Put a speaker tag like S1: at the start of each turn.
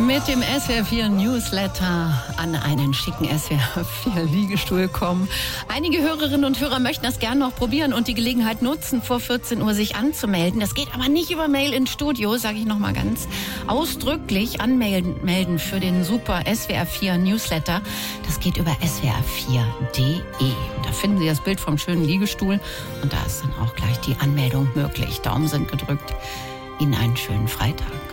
S1: Mit dem SWR 4 Newsletter an einen schicken SWR 4 Liegestuhl kommen. Einige Hörerinnen und Hörer möchten das gerne noch probieren und die Gelegenheit nutzen, vor 14 Uhr sich anzumelden. Das geht aber nicht über Mail ins Studio, sage ich nochmal ganz ausdrücklich. Anmelden für den super SWR 4 Newsletter. Das geht über swr4.de. Da finden Sie das Bild vom schönen Liegestuhl und da ist dann auch gleich die Anmeldung möglich. Daumen sind gedrückt. Ihnen einen schönen Freitag.